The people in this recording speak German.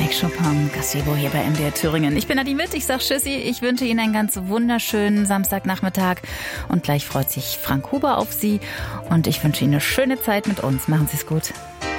Frédéric Chopin, Gazebo hier bei MDR Thüringen. Ich bin Nadine Witt, ich sag Tschüssi, ich wünsche Ihnen einen ganz wunderschönen Samstagnachmittag und gleich freut sich Frank Huber auf Sie und ich wünsche Ihnen eine schöne Zeit mit uns. Machen Sie es gut.